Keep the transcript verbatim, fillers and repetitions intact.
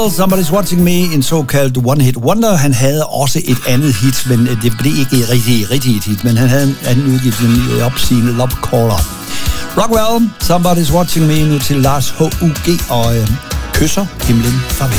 Somebody's Watching Me, en såkaldt one-hit wonder. Han havde også et andet hit, men det blev ikke rigtig, rigtig et hit, men han havde en anden udgivet en opsigende Love Caller. Rockwell, Somebody's Watching Me, nu til Lars H U G og øh, kysser himlen farvel.